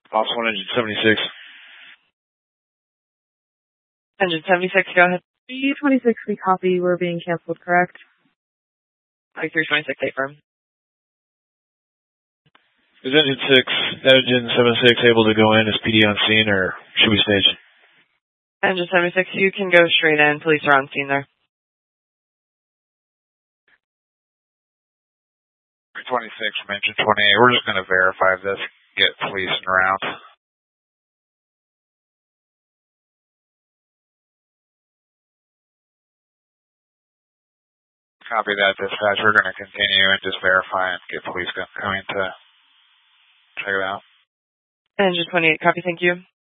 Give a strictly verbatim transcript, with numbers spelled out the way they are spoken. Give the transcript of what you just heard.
Boss one, engine seventy-six. Engine seventy-six, go ahead. B twenty-six, we copy. We're being canceled, correct? Mike three twenty-six, eight firm. Is engine six, engine seventy-six able to go in as P D on scene, or should we stage? Engine seventy-six, you can go straight in. Police are on scene there. three twenty-six from engine twenty-eight. We're just going to verify this, get police around. Copy that, dispatch. We're going to continue and just verify and get police coming to check it out. Engine twenty-eight, copy, thank you.